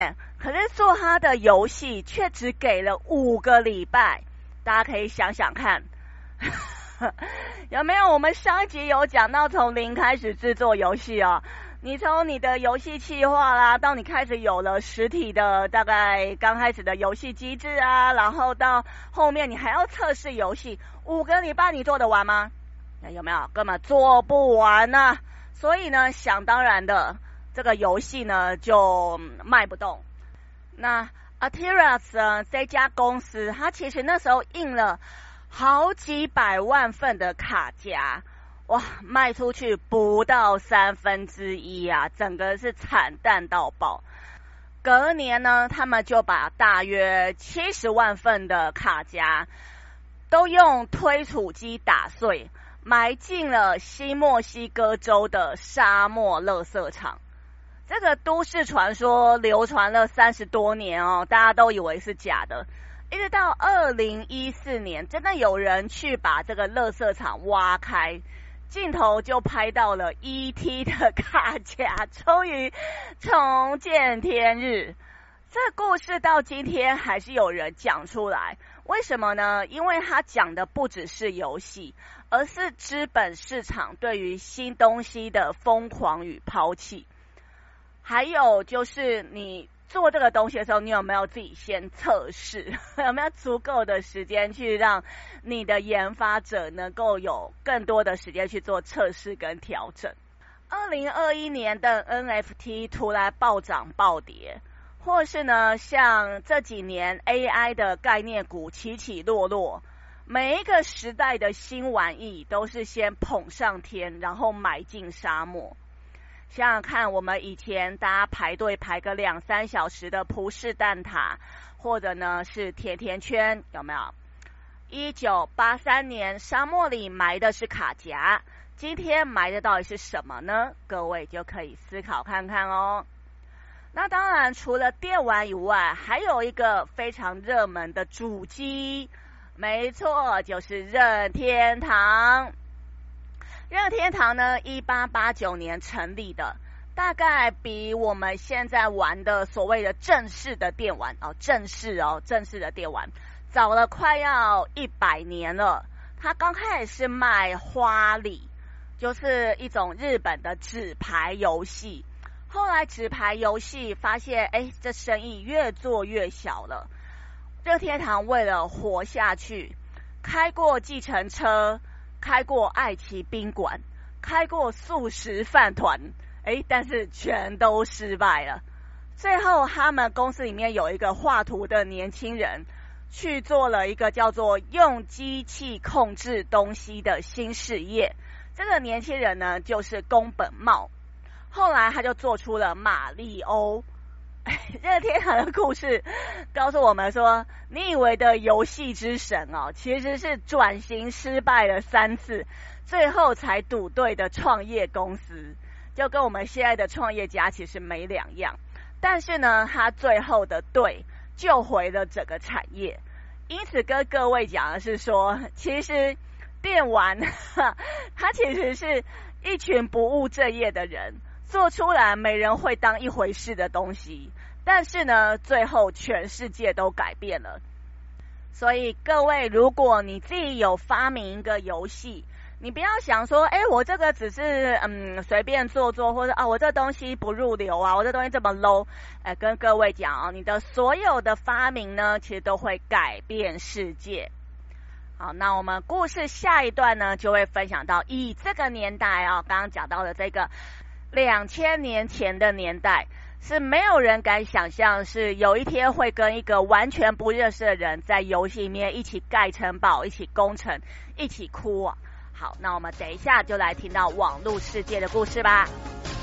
可是做他的游戏却只给了5个礼拜，大家可以想想看有没有？我们上一集有讲到从零开始制作游戏哦，你从你的游戏企划啦，到你开始有了实体的大概刚开始的游戏机制啊，然后到后面你还要测试游戏，5个礼拜你做得完吗？有没有？根本做不完啊！所以呢，想当然的，这个游戏呢就卖不动。那 Aterials 呢这家公司，它其实那时候印了好几百万份的卡夹，哇，卖出去不到1/3啊，整个是惨淡到爆。隔年呢，他们就把大约70万份的卡夹都用推土机打碎，埋进了新墨西哥州的沙漠垃圾场。这个都市传说流传了30多年哦，大家都以为是假的，一直到2014年，真的有人去把这个垃圾场挖开，镜头就拍到了 ET 的卡夹终于重见天日。这故事到今天还是有人讲出来，为什么呢？因为他讲的不只是游戏，而是资本市场对于新东西的疯狂与抛弃。还有就是你做这个东西的时候，你有没有自己先测试？有没有足够的时间去让你的研发者能够有更多的时间去做测试跟调整？2021年的 NFT 突然暴涨暴跌，或是呢像这几年 AI 的概念股起起落落，每一个时代的新玩意都是先捧上天，然后埋进沙漠。想想看，我们以前大家排队排个2-3小时的葡式蛋挞，或者呢是甜甜圈，有没有？1983年沙漠里埋的是卡夹，今天埋的到底是什么呢？各位就可以思考看看哦。那当然除了电玩以外，还有一个非常热门的主机，没错，就是任天堂。任天堂呢1889年成立的，大概比我们现在玩的所谓的正式的电玩正式的电玩早了快要100年了。它刚开始是卖花礼，就是一种日本的纸牌游戏，后来纸牌游戏发现这生意越做越小了。任天堂为了活下去，开过计程车，开过爱奇宾馆，开过素食饭团，但是全都失败了。最后他们公司里面有一个画图的年轻人，去做了一个叫做用机器控制东西的新事业。这个年轻人呢就是宫本茂，后来他就做出了马里欧。任天堂的故事告诉我们说，你以为的游戏之神其实是转型失败了3次，最后才赌对的创业公司，就跟我们现在的创业家其实没两样。但是呢，他最后的对救回了整个产业。因此跟各位讲的是说，其实电玩它其实是一群不务正业的人做出来没人会当一回事的东西，但是呢最后全世界都改变了。所以各位，如果你自己有发明一个游戏，你不要想说我这个只是随便做做，或者我这东西不入流啊，我这东西这么 low， 跟各位讲你的所有的发明呢其实都会改变世界。好，那我们故事下一段呢就会分享到以这个年代刚刚讲到的这个2000年前的年代，是没有人敢想象是有一天会跟一个完全不认识的人在游戏里面一起盖城堡，一起攻城，一起哭好，那我们等一下就来听到网络世界的故事吧。